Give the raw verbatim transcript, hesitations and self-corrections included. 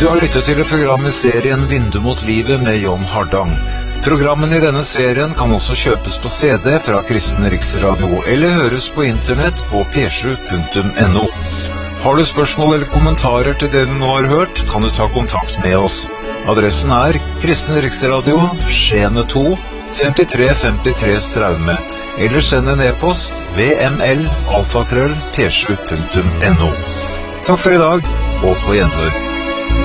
Du har lyttet til programmet serien Vindu mot livet med John Hardang. Programmen i denne serien kan også kjøpes på C D fra Kristen Riksradio eller høres på internett på p sju punktum n o. Har du spørsmål eller kommentarer til det du nå har hørt, kan du ta kontakt med oss. Adressen er Kristen Riksradio, Skjene to, femtitre femtitre Straume, eller send en e-post vml alfakrøll p sju punktum n o. Takk for i dag, og på gjenhør.